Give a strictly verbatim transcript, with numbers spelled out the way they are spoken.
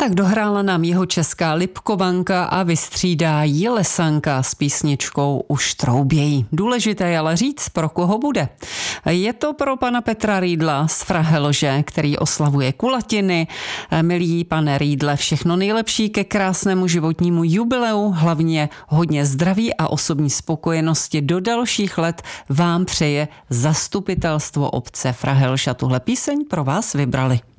tak dohrála nám jeho česká Lipkovanka a vystřídá ji Lesanka s písničkou Už troubějí. Důležité je ale říct, pro koho bude. Je to pro pana Petra Riedla z Frahelže, který oslavuje kulatiny. Milý pane Riedle, všechno nejlepší ke krásnému životnímu jubileu, hlavně hodně zdraví a osobní spokojenosti do dalších let vám přeje zastupitelstvo obce Frahelž. A tuhle píseň pro vás vybrali.